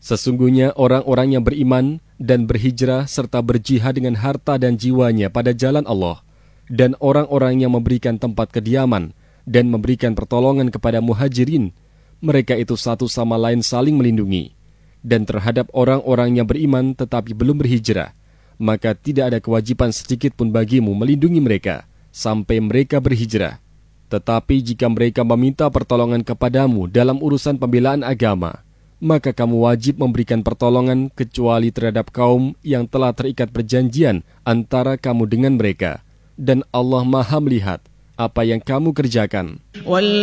Sesungguhnya orang-orang yang beriman dan berhijrah serta berjihad dengan harta dan jiwanya pada jalan Allah, dan orang-orang yang memberikan tempat kediaman dan memberikan pertolongan kepada muhajirin, mereka itu satu sama lain saling melindungi. Dan terhadap orang-orang yang beriman tetapi belum berhijrah, maka tidak ada kewajiban sedikit pun bagimu melindungi mereka sampai mereka berhijrah. Tetapi jika mereka meminta pertolongan kepadamu dalam urusan pembelaan agama, maka kamu wajib memberikan pertolongan kecuali terhadap kaum yang telah terikat perjanjian antara kamu dengan mereka. Dan Allah Maha melihat apa yang kamu kerjakan.